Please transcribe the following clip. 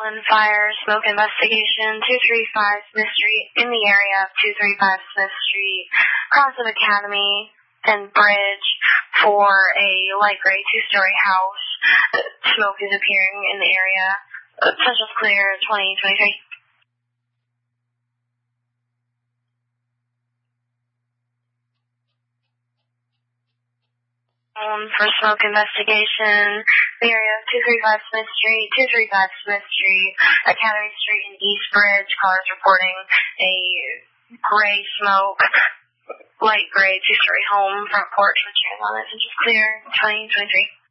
Allen Fire Smoke Investigation, 235 Smith Street, in the area of 235 Smith Street, across of Academy and Bridge, for a light gray two-story house. Smoke is appearing in the area. Potential clear 2023. For smoke investigation, the area of 235 Smith Street, 235 Smith Street, Academy Street and East Bridge. Callers reporting a gray smoke, light gray two-story home, front porch with chairs on it. Potential clear 2023.